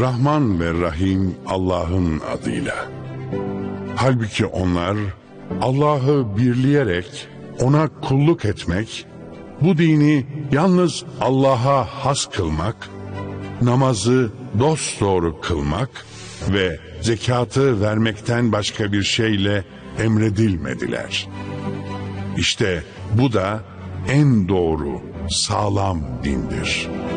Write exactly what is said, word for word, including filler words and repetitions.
Rahman ve Rahim Allah'ın adıyla. Halbuki onlar Allah'ı birleyerek ona kulluk etmek, bu dini yalnız Allah'a has kılmak, namazı dosdoğru kılmak ve zekatı vermekten başka bir şeyle emredilmediler. İşte bu da en doğru, sağlam dindir.